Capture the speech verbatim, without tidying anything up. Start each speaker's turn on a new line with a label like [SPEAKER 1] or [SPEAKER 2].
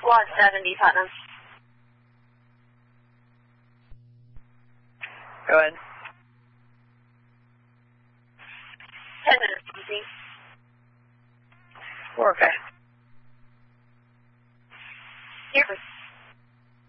[SPEAKER 1] Lodge seventy, Putnam.
[SPEAKER 2] Go ahead.
[SPEAKER 1] Ten minutes, easy.
[SPEAKER 2] We're okay.
[SPEAKER 1] Here.